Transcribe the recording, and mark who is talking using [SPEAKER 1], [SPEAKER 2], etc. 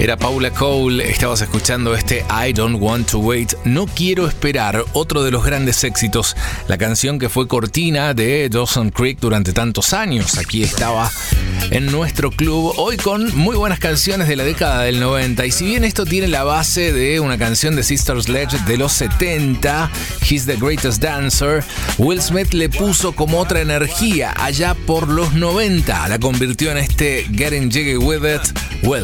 [SPEAKER 1] Era Paula Cole, estabas escuchando este I Don't Want to Wait, No Quiero Esperar, otro de los grandes éxitos, la canción que fue cortina de Dawson Creek durante tantos años. Aquí estaba en nuestro club, hoy con muy buenas canciones de la década del 90, y si bien esto tiene la base de una canción de Sister Sledge de los 70, He's the Greatest Dancer, Will Smith le puso como otra energía allá por los 90, la convirtió en este Getting Jiggy With It, Well,